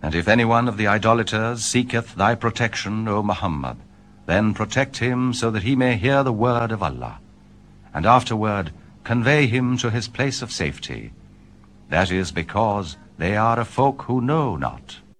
And if any one of the idolaters seeketh thy protection, O Muhammad, then protect him so that he may hear the word of Allah, and afterward convey him to his place of safety. That is because they are a folk who know not.